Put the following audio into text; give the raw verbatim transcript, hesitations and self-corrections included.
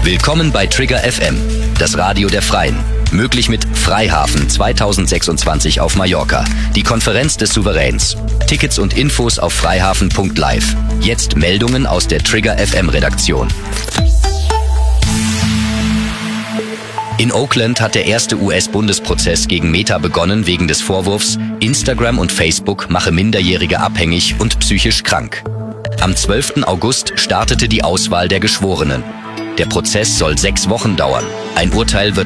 Willkommen bei Trigger F M, das Radio der Freien. Möglich mit Freihafen zweitausendsechsundzwanzig auf Mallorca, die Konferenz des Souveräns. Tickets und Infos auf freihafen punkt live. Jetzt Meldungen aus der Trigger F M Redaktion. In Oakland hat der erste U S-Bundesprozess gegen Meta begonnen wegen des Vorwurfs, Instagram und Facebook mache Minderjährige abhängig und psychisch krank. Am zwölften August startete die Auswahl der Geschworenen. Der Prozess soll sechs Wochen dauern. Ein Urteil wird